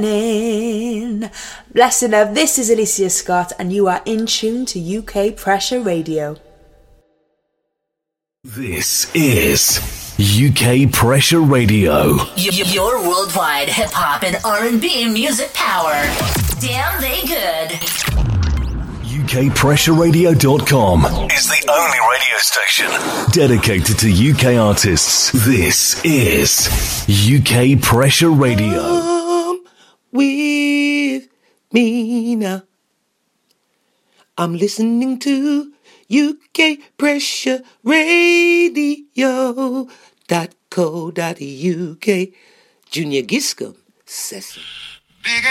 Blessing of, this is Alicia Scott and you are in tune to UK Pressure Radio. This is UK Pressure Radio. Your worldwide hip-hop and R&B music power. Damn they good. UKPressureRadio.com is the only radio station dedicated to UK artists. This is UK Pressure Radio. Come with me now. I'm listening to UK Pressure Radio.co.uk. Junior Giscombe, Sesame.